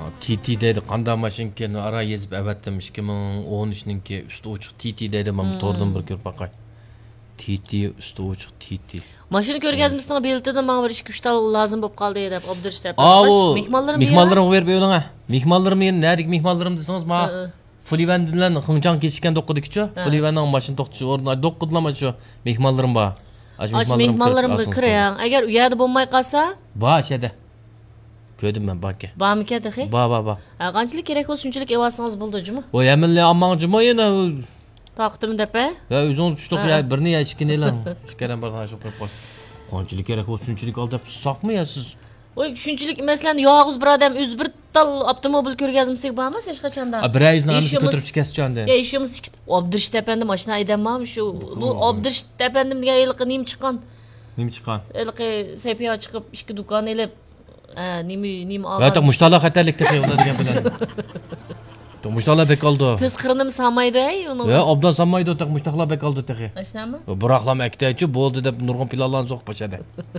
TT deydi. Qanday mashinani ara yezib avatdim 2013-ninki üstü ochiq TT deydi. Men bu tordan bir ko'rib baqay. TT üstü ochiq TT. Mashina ko'rgazmasining beltida menga bir 2-3 tal lazım bo'lib qoldi deb obdirish deb. Mehmonlarimga berib yo'ling ha. Mehmonlarim men nadik mehmonlarim desangiz men Fulivan bilan Xinjiang kechikkan do'qqidikichu. Fulivanning mashina to'xtatish o'rnida do'qqidlama shu mehmonlarim bor. Mehmonlarimga kirayang. Agar u yerda bo'lmay qolsa, bor shada. Ko'rdim men baka. Bormi kedi? Bor. Qanchalik kerak bo'lsa shunchalik evasangiz bo'ldi-jimi? O yaminli ammoqjimi yana taqdim deb a? Ya o'zing tushdiq ya birni ya ikkini elan. Ishkadan bir narsa qo'yib qo'y. Qanchalik kerak bo'lsa shunchalik ol deb soqmi ya siz? Oy shunchalik emaslarni yog'iz bir odam o'z bir tal avtomobil ko'rgazmasak bormas hech qachonda. Bir oyni namini ko'tarib chiqasichanda. Ya ishimiz obdirish tepandim mashina aydanmam shu. Bu obdirish tepandim degan yilqi nim chiqqan. Yilqi sepiya chiqib ikki do'kon elib nima olgan. Hatta mushtala xatarlik tepa degan bilan. Mushtala bek oldi. Ko'z qirindim sanmaydi uni. Ya obdan sanmaydi o'taq mushtala bek oldi tepa. Ashnami? Biroqlam aktachi bo'ldi deb nurg'un pilallarni so'qib bashadi.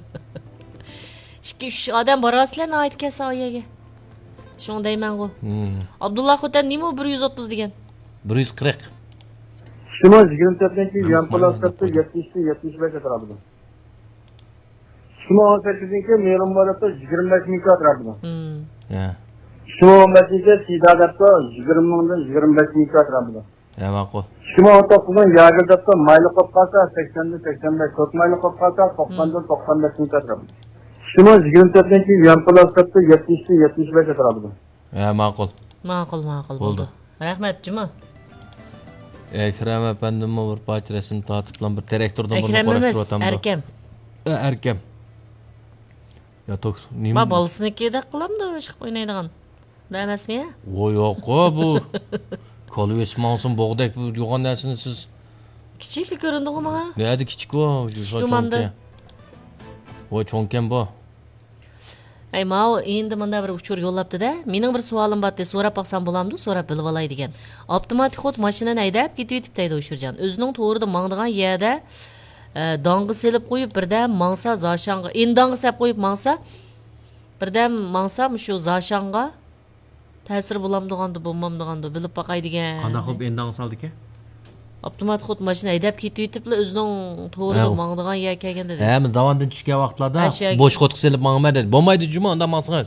2-3 odam borasizlarni aytgan soyaga. Shunday deyman-ku. Abdullah Xotan nima 130 degan? 140. Shimo 24-chi yan plastikda 70-75 atrofida. Shimo 18-chi merim borada 25 ming atrofida. Ya. Shimo 15-chi Sidadatda 20 mingdan 25 ming atrofida. Ya ma'qul. Shimo 9-dan Yagirdatda mayli qolib qolsa 80-85 ko'k mayli qolib qolsa 90-95 ming atrofida. Shimo 24-chi yan plastikda 70-75 atrofida. Ya ma'qul. Ma'qul bo'ldi. Rahmat Juma. Akram apandim bir parcha rasm tortib bilan bir traktordan buni qarashtirib o'tamdi. Arkam. Ya to'q nima? Ma bolasinikida qilamda chiqib o'ynaydigan. Emasmi ya? Yo'q bu. Kolves monsun bog'dak bu yo'g'on narsani siz kichiklik ko'rindi-ku menga. Neydi kichik bu? Cho'mamda. Voy cho'nkan bu. Ay ma'o endi menda bir uchur yo'llabdi-da. Mening bir savolim bor deb so'rab baqsam bo'lamdi, so'rab bilib olay degan. Avtomatik xod mashinani haydab ketib yetibdi O'shirjon. O'zining to'g'rida mangdigan yerda dong'i selib qo'yib birdan mangsa Zashanga, endong'i sep qo'yib mangsa birdan mangsa shu Zashanga ta'sir bo'lamdiganda bo'lmamdiganda bilib baqay degan. Qanday qilib endong'i soldi-ki? Avtomatik xod mashina haydab ketib yetibli o'zining to'g'rida mangdigan yer kelganda dedi. Men davondan tushgan vaqtlarda bo'sh xod selib mangmaydi. Bo'lmaydi juma unda mangsingiz.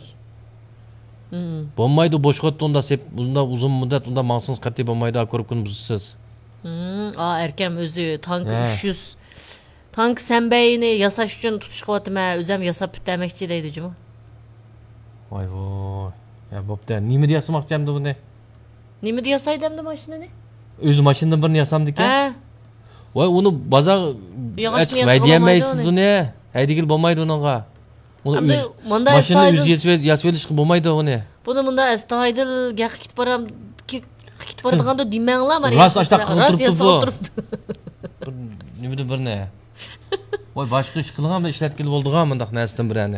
Bo'lmaydi bo'sh xod unda sep unda uzun muddat unda mangsingiz qat'iy bo'lmaydi, ko'rib kun buzsiz. Erkam o'zi tank 300 tank sanbayini yasash uchun tutish qilyapman, o'zim yasab bitmoqchi deydi juma. Voy. Ya bo'pti. Nima deyamoqchamdi buni? Nima deyasaydimdi mashinani? O'z mashinani birini yasamdiki. Voy uni bozor haydayolmaysiz uni. Haydigil bo'lmaydi uningga. Uni mashina o'zi yasvelish bo'lmaydi uni. Buni bunda astoydil gaqi ketib boram ketib borganda demanglar mana. Ras turibdi. Nima bir ne? Voy boshqa ish qilganimda ishlatkil bo'ldigan bundaq narsadan birani.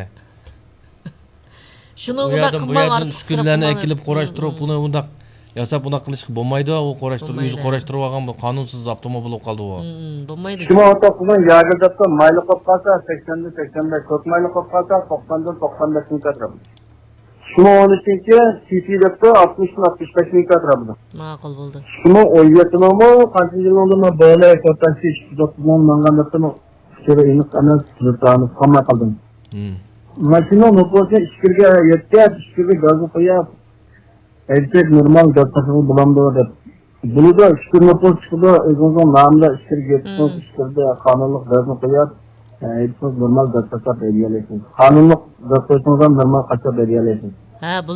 Shuni unda qilmang ortiq uskunlarni akilib qorashtirib buni undaq yasab undaq qilishga bo'lmaydi. U qorashtirib o'zi qorashtirib olgan bu qonunsiz avtomobil bo'lib qoldi u. Bo'lmaydi. Shimo to'qqidan Yagirdatda mayli qolib qolsa 80-85 ko'k mayli qolib qolsa 90-95 ming atrofida. Shimo 13-chi CT-da 60-65 ming atrofida. Ma'qul bo'ldi. Shimo 17-mi qancha yil oldimi bola ko'rtanchi 9 mangandapmi? Şöyle iniq anas tutanib qolmay qoldim. Mashina nuqosi ishkirga yetgan, ishkirga gaz qo'yib, erkak normal gaztasini bulamdi deb. Bunida ishkir nuqos chiqdi, o'zingizning nomida ishkirga yetgan, ishkirda qonunlik gazni qo'yib, erkak normal gaztasini bergansiz. Qonunlik gaz qo'ysangiz normal qachon bergansiz. Ha,